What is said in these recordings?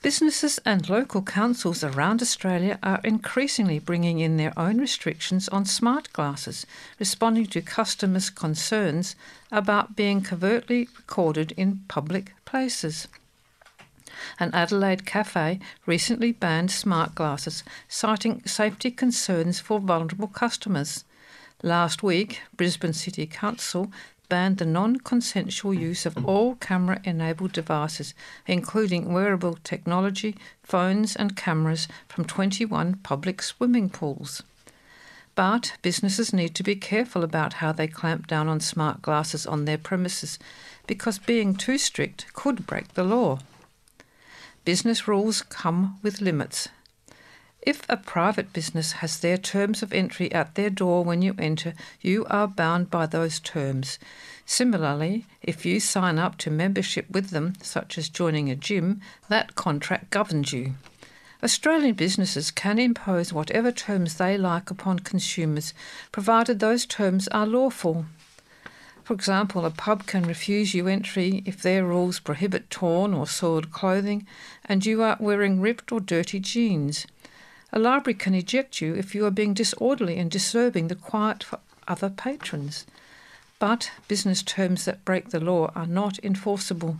Businesses and local councils around Australia are increasingly bringing in their own restrictions on smart glasses, responding to customers' concerns about being covertly recorded in public places. An Adelaide cafe recently banned smart glasses, citing safety concerns for vulnerable customers. Last week, Brisbane City Council banned the non-consensual use of all camera-enabled devices, including wearable technology, phones and cameras, from 21 public swimming pools. But businesses need to be careful about how they clamp down on smart glasses on their premises, because being too strict could break the law. Business rules come with limits. If a private business has their terms of entry at their door when you enter, you are bound by those terms. Similarly, if you sign up to membership with them, such as joining a gym, that contract governs you. Australian businesses can impose whatever terms they like upon consumers, provided those terms are lawful. For example, a pub can refuse you entry if their rules prohibit torn or soiled clothing and you are wearing ripped or dirty jeans. A library can eject you if you are being disorderly and disturbing the quiet for other patrons. But business terms that break the law are not enforceable.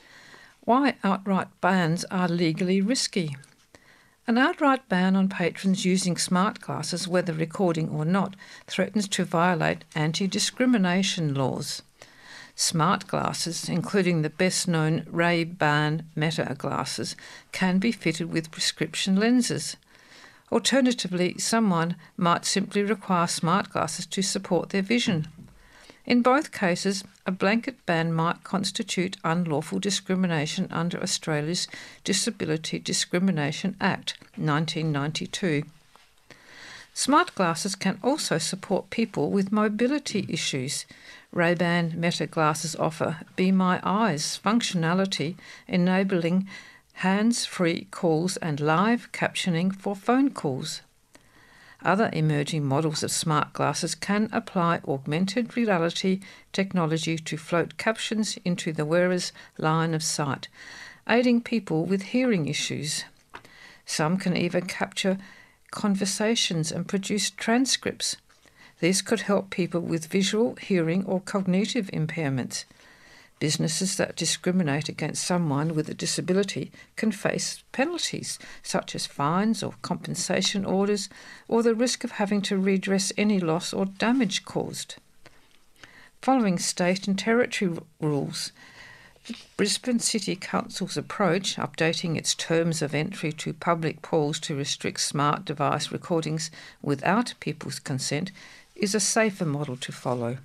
Why outright bans are legally risky. An outright ban on patrons using smart glasses, whether recording or not, threatens to violate anti-discrimination laws. Smart glasses, including the best-known Ray-Ban Meta glasses, can be fitted with prescription lenses. Alternatively, someone might simply require smart glasses to support their vision. In both cases, a blanket ban might constitute unlawful discrimination under Australia's Disability Discrimination Act 1992. Smart glasses can also support people with mobility issues. Ray-Ban Meta glasses offer Be My Eyes functionality, enabling hands-free calls and live captioning for phone calls. Other emerging models of smart glasses can apply augmented reality technology to float captions into the wearer's line of sight, aiding people with hearing issues. Some can even capture conversations and produce transcripts. These could help people with visual, hearing, or cognitive impairments. Businesses that discriminate against someone with a disability can face penalties, such as fines or compensation orders, or the risk of having to redress any loss or damage caused. Following state and territory rules, the Brisbane City Council's approach, updating its terms of entry to public pools to restrict smart device recordings without people's consent, is a safer model to follow.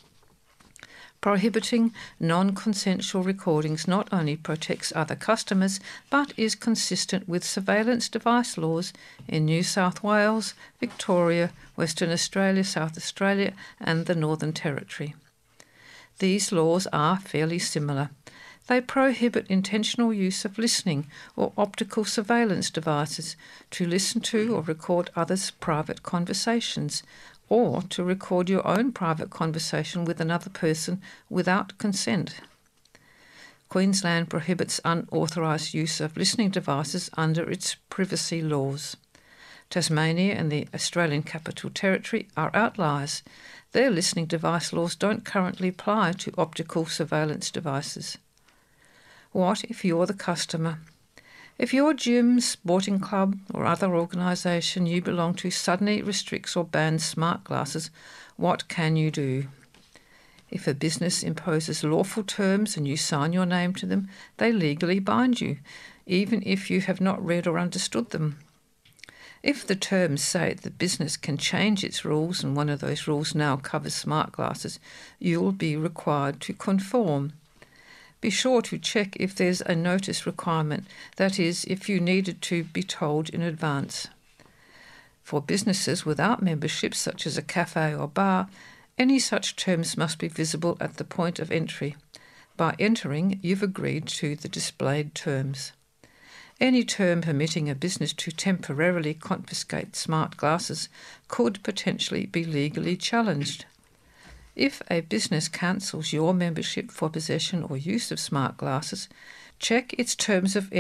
Prohibiting non-consensual recordings not only protects other customers, but is consistent with surveillance device laws in New South Wales, Victoria, Western Australia, South Australia, and the Northern Territory. These laws are fairly similar. They prohibit intentional use of listening or optical surveillance devices to listen to or record others' private conversations, or to record your own private conversation with another person without consent. Queensland prohibits unauthorised use of listening devices under its privacy laws. Tasmania and the Australian Capital Territory are outliers. Their listening device laws don't currently apply to optical surveillance devices. What if you're the customer? If your gym, sporting club or other organisation you belong to suddenly restricts or bans smart glasses, what can you do? If a business imposes lawful terms and you sign your name to them, they legally bind you, even if you have not read or understood them. If the terms say the business can change its rules and one of those rules now covers smart glasses, you'll be required to conform. Be sure to check if there's a notice requirement, that is, if you needed to be told in advance. For businesses without memberships, such as a cafe or bar, any such terms must be visible at the point of entry. By entering, you've agreed to the displayed terms. Any term permitting a business to temporarily confiscate smart glasses could potentially be legally challenged. If a business cancels your membership for possession or use of smart glasses, check its terms of